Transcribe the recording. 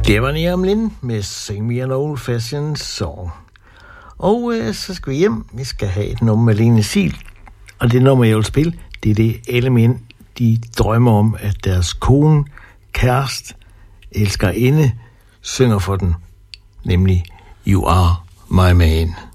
Det var Liam Lind med Sing Me an Old Fashioned Song. Og så skal vi hjem. Vi skal have et nummer med Lene Siel. Og det nummer, jeg vil spille, det er det alle mænd, de drømmer om, at deres kone, kæreste, elskerinde, synger for den. Nemlig You Are My Man.